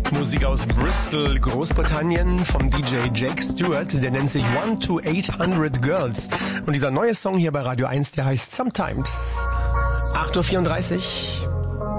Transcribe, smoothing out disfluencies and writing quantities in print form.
Musik aus Bristol, Großbritannien vom DJ Jake Stewart, der nennt sich 1 to 800 Girls. Und dieser neue Song hier bei Radio 1, der heißt Sometimes. 8:34 Uhr.